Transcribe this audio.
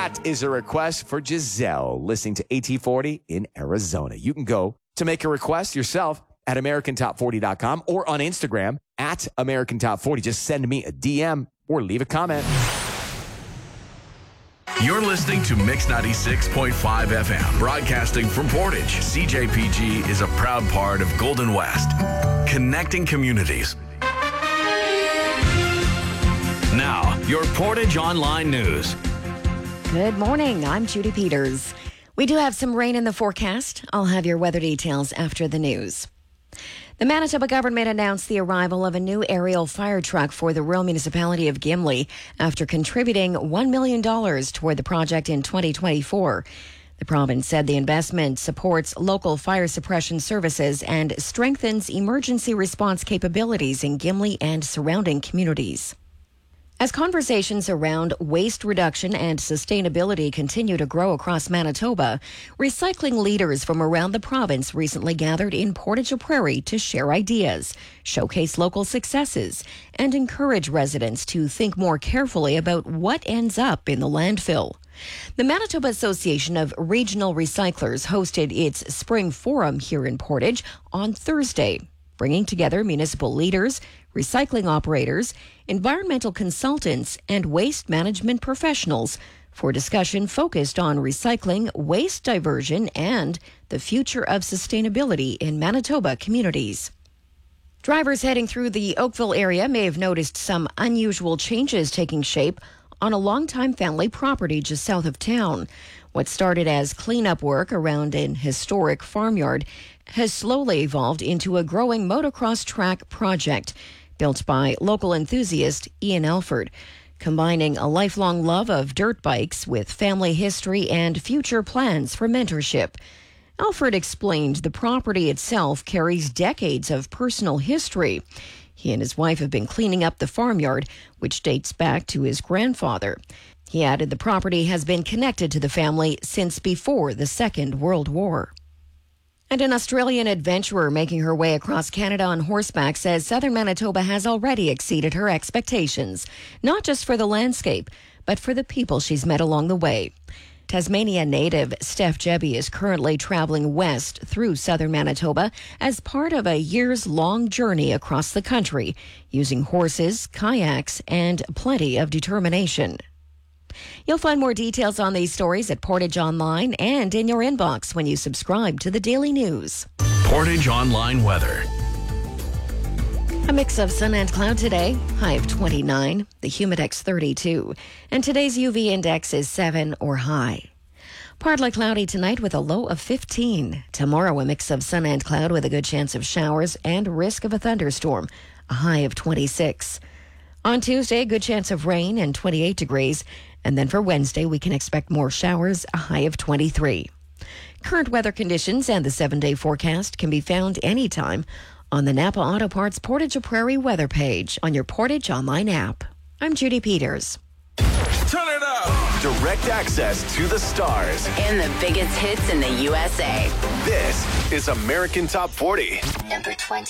That is a request for Giselle listening to AT40 in Arizona. You can go to make a request yourself at AmericanTop40.com or on Instagram at AmericanTop40. Just send me a DM or leave a comment. You're listening to Mix 96.5 FM, broadcasting from Portage. CJPG is a proud part of Golden West, connecting communities. Now, your Portage Online News. Good morning. I'm Judy Peters. We do have some rain in the forecast. I'll have your weather details after the news. The Manitoba government announced the arrival of a new aerial fire truck for the rural municipality of Gimli after contributing $1 million toward the project in 2024. The province said the investment supports local fire suppression services and strengthens emergency response capabilities in Gimli and surrounding communities. As conversations around waste reduction and sustainability continue to grow across Manitoba, recycling leaders from around the province recently gathered in Portage Prairie to share ideas, showcase local successes, and encourage residents to think more carefully about what ends up in the landfill. The Manitoba Association of Regional Recyclers hosted its Spring Forum here in Portage on Thursday, bringing together municipal leaders, recycling operators, environmental consultants, and waste management professionals for discussion focused on recycling, waste diversion, and the future of sustainability in Manitoba communities. Drivers heading through the Oakville area may have noticed some unusual changes taking shape on a longtime family property just south of town. What started as cleanup work around an historic farmyard has slowly evolved into a growing motocross track project built by local enthusiast Ian Alford, combining a lifelong love of dirt bikes with family history and future plans for mentorship. Alford explained the property itself carries decades of personal history. He and his wife have been cleaning up the farmyard, which dates back to his grandfather. He added the property has been connected to the family since before the Second World War. And an Australian adventurer making her way across Canada on horseback says southern Manitoba has already exceeded her expectations, not just for the landscape, but for the people she's met along the way. Tasmania native Steph Jebby is currently traveling west through southern Manitoba as part of a years-long journey across the country, using horses, kayaks, and plenty of determination. You'll find more details on these stories at Portage Online and in your inbox when you subscribe to the Daily News. Portage Online Weather. A mix of sun and cloud today, high of 29, the humidex 32, and today's UV index is 7 or high. Partly cloudy tonight with a low of 15. Tomorrow, a mix of sun and cloud with a good chance of showers and risk of a thunderstorm, a high of 26. On Tuesday, a good chance of rain and 28 degrees. And then for Wednesday, we can expect more showers, a high of 23. Current weather conditions and the 7-day forecast can be found anytime on the Napa Auto Parts Portage Prairie weather page on your Portage Online app. I'm Judy Peters. Turn it up! Direct access to the stars and the biggest hits in the USA. This is American Top 40. Number 20.